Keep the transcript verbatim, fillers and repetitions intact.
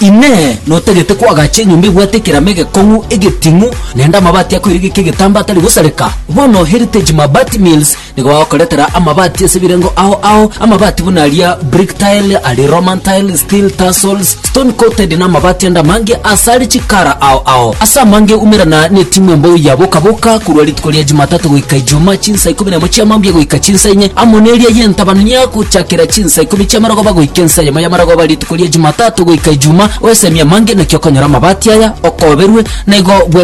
ine no tegete kwa gache nyumbi gwatekera mege kongu egetingu nenda mabati yako irigi kigitamba atari gusareka bono Heritage Mabati Mills nigo wakoletera amabati esibirengo aho aho amabati bunalia brick tile ali roman tile steel tassels stone coated na mabati anda mange asali chikara aho aho asa mange umirana ne timu mbo yaboka boka kurwali tukolia Jumatatu goika Ijumaa chinsa ikumi na moja mambye goika chinsa inye amonelia yentabanu nyako chakira chinsa ikumi cha marago bago ikensa ya marago bali tukolia Jumatatu goika Ijumaa wesemia mange na kyokonyora mabati aya okoberwe nego